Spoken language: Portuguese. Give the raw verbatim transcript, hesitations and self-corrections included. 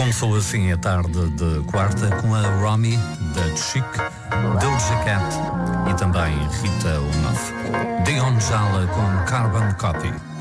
Começou assim a tarde de quarta com a Romy, da Chic, Doja Cat e também Rita Unoff. Dion Jala com Carbon Copy.